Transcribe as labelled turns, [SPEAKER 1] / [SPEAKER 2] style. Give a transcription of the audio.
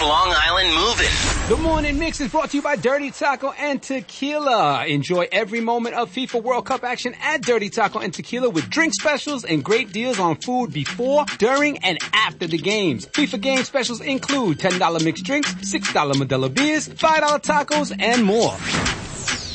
[SPEAKER 1] Long Island moving.
[SPEAKER 2] The Morning Mix is brought to you by Dirty Taco and Tequila. Enjoy every moment of FIFA World Cup action at Dirty Taco and Tequila with drink specials and great deals on food before, during, and after the games. FIFA game specials include $10 mixed drinks, $6 Modelo beers, $5 tacos, and more.